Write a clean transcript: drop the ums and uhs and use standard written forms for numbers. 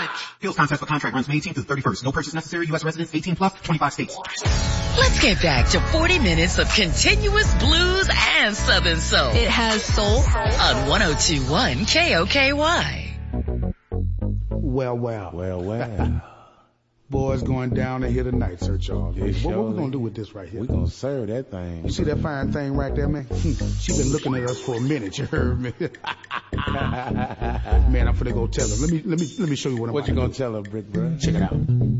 Knowledge. Skills contest for contract runs May 18th through 31st. No purchase necessary. U.S. residents 18 plus, 25 states. Let's get back to 40 minutes of continuous blues and Southern soul. It has soul on 102.1 KOKY. Well. Boys going down to here tonight, sir, Charles. What we gonna do with this right here? We gonna serve that thing. You see that fine thing right there, man? She been looking at us for a minute, you heard me? Man, I'm finna go tell her. Let me show you what I'm What you gonna tell her, Brick, bro? Check it out.